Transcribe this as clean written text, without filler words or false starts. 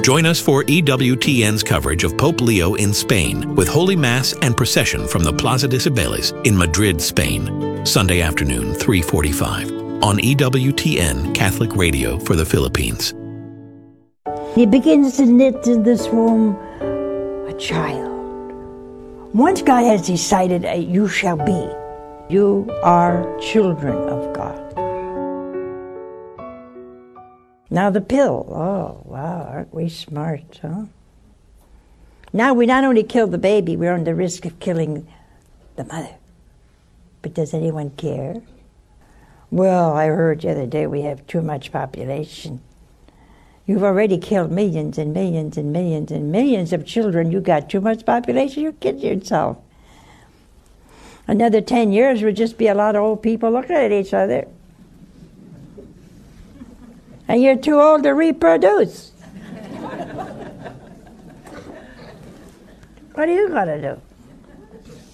Join us for EWTN's coverage of Pope Leo in Spain with Holy Mass and procession from the Plaza de Cibeles in Madrid, Spain. Sunday afternoon, 3:45 on EWTN Catholic Radio for the Philippines. He begins to knit in this womb a child. Once God has decided, you shall be. You are children of God. Now the pill. Oh, wow, aren't we smart, huh? Now we not only kill the baby, we're on the risk of killing the mother. But does anyone care? Well, I heard the other day we have too much population. You've already killed millions and millions and millions and millions of children. You got too much population, you're kidding yourself. Another 10 years would just be a lot of old people looking at each other. And you're too old to reproduce. What are you going to do?